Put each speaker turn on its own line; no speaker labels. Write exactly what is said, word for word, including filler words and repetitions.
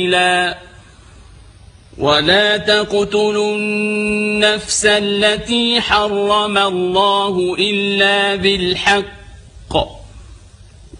ولا تقتلوا النفس التي حرم الله إلا بالحق